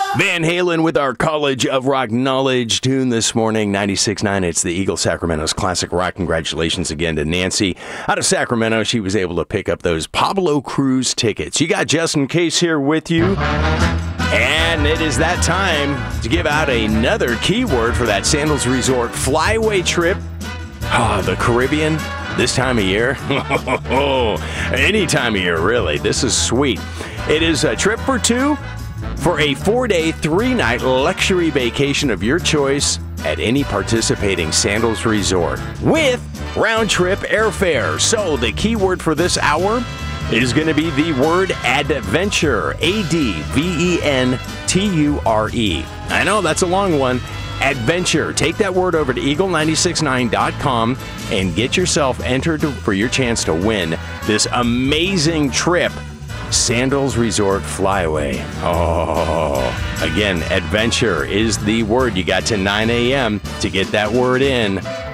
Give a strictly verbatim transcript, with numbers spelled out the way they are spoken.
Van Halen with our College of Rock Knowledge tune this morning, ninety-six point nine. It's the Eagle Sacramento's Classic Rock. Congratulations again to Nancy out of Sacramento. She was able to pick up those Pablo Cruz tickets. You got Justin Case here with you. And it is that time to give out another keyword for that Sandals Resort flyaway trip. Ah, the Caribbean. This time of year? Any time of year, really. This is sweet. It is a trip for two for a four-day, three-night luxury vacation of your choice at any participating Sandals Resort with round-trip airfare. So the keyword for this hour is going to be the word adventure. A D V E N T U R E. I know, that's a long one. Adventure. Take that word over to eagle nine six nine dot com and get yourself entered for your chance to win this amazing trip, Sandals Resort Flyaway. Oh, again, adventure is the word. You got to nine a.m. to get that word in.